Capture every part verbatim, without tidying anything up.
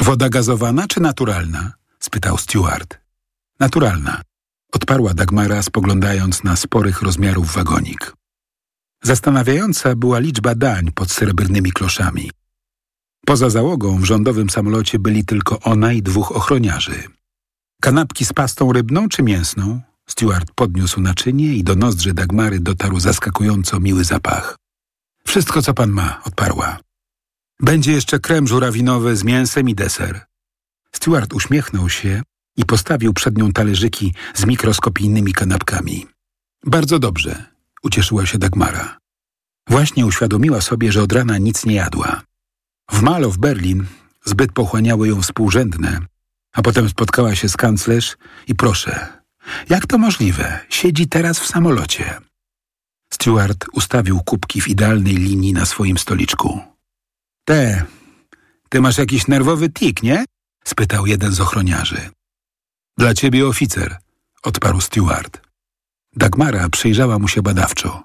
Woda gazowana czy naturalna? Spytał Stewart. Naturalna, odparła Dagmara, spoglądając na sporych rozmiarów wagonik. Zastanawiająca była liczba dań pod srebrnymi kloszami. Poza załogą w rządowym samolocie byli tylko ona i dwóch ochroniarzy. Kanapki z pastą rybną czy mięsną? Stewart podniósł naczynie i do nozdrzy Dagmary dotarł zaskakująco miły zapach. Wszystko, co pan ma, odparła. Będzie jeszcze krem żurawinowy z mięsem i deser. Stewart uśmiechnął się i postawił przed nią talerzyki z mikroskopijnymi kanapkami. Bardzo dobrze, ucieszyła się Dagmara. Właśnie uświadomiła sobie, że od rana nic nie jadła. W Malo w Berlin zbyt pochłaniały ją współrzędne, a potem spotkała się z kanclerz i proszę, jak to możliwe? Siedzi teraz w samolocie. Stewart ustawił kubki w idealnej linii na swoim stoliczku. Te, ty masz jakiś nerwowy tik, nie? Spytał jeden z ochroniarzy. Dla ciebie oficer, odparł Stewart. Dagmara przyjrzała mu się badawczo.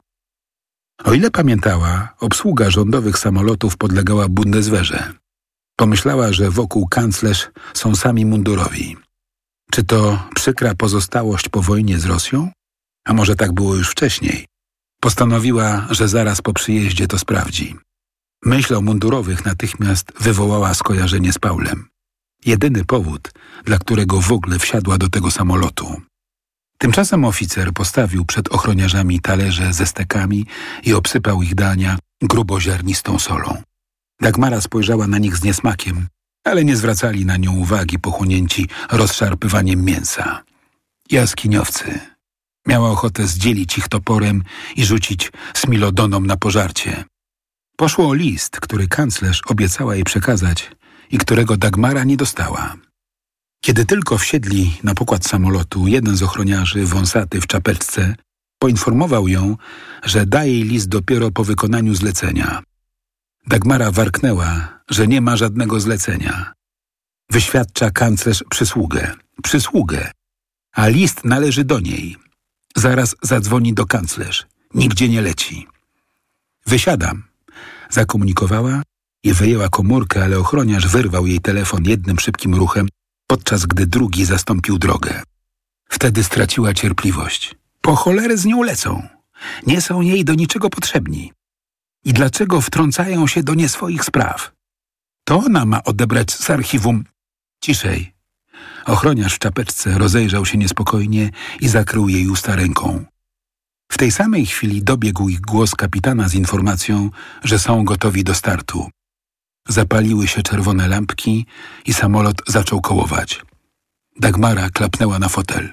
O ile pamiętała, obsługa rządowych samolotów podlegała Bundeswehrze. Pomyślała, że wokół kanclerz są sami mundurowi. Czy to przykra pozostałość po wojnie z Rosją? A może tak było już wcześniej? Postanowiła, że zaraz po przyjeździe to sprawdzi. Myśl o mundurowych natychmiast wywołała skojarzenie z Paulem. Jedyny powód, dla którego w ogóle wsiadła do tego samolotu. Tymczasem oficer postawił przed ochroniarzami talerze ze stekami i obsypał ich dania gruboziarnistą solą. Dagmara spojrzała na nich z niesmakiem, ale nie zwracali na nią uwagi pochłonięci rozszarpywaniem mięsa. Jaskiniowcy. Miała ochotę zdzielić ich toporem i rzucić smilodonom na pożarcie. Poszło o list, który kanclerz obiecała jej przekazać i którego Dagmara nie dostała. Kiedy tylko wsiedli na pokład samolotu, jeden z ochroniarzy, wąsaty w czapeczce, poinformował ją, że daje jej list dopiero po wykonaniu zlecenia. Dagmara warknęła, że nie ma żadnego zlecenia. Wyświadcza kanclerz przysługę. Przysługę. A list należy do niej. Zaraz zadzwoni do kanclerz. Nigdzie nie leci. Wysiadam. Zakomunikowała i wyjęła komórkę, ale ochroniarz wyrwał jej telefon jednym szybkim ruchem, podczas gdy drugi zastąpił drogę. Wtedy straciła cierpliwość. Po cholerę z nią lecą. Nie są jej do niczego potrzebni. I dlaczego wtrącają się do nie swoich spraw? To ona ma odebrać z archiwum. Ciszej. Ochroniarz w czapeczce rozejrzał się niespokojnie i zakrył jej usta ręką. W tej samej chwili dobiegł ich głos kapitana z informacją, że są gotowi do startu. Zapaliły się czerwone lampki i samolot zaczął kołować. Dagmara klapnęła na fotel.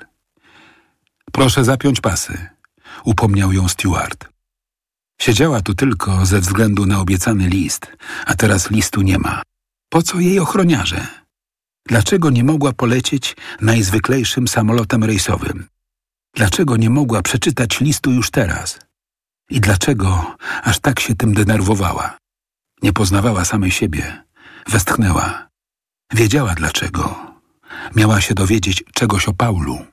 Proszę zapiąć pasy, upomniał ją Stewart. Siedziała tu tylko ze względu na obiecany list, a teraz listu nie ma. Po co jej ochroniarze? Dlaczego nie mogła polecieć najzwyklejszym samolotem rejsowym? Dlaczego nie mogła przeczytać listu już teraz? I dlaczego aż tak się tym denerwowała? Nie poznawała samej siebie. Westchnęła. Wiedziała dlaczego. Miała się dowiedzieć czegoś o Paulu.